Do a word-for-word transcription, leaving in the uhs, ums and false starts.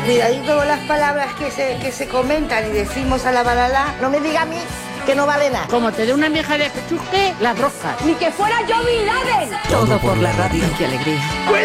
Cuidadito con las palabras que se, que se comentan y decimos a la balala. No me diga a mí que no vale nada. Como te dé una vieja de pechusque, las roscas. Ni que fuera yo Bin Laden. Todo por la radio. ¡Qué alegría!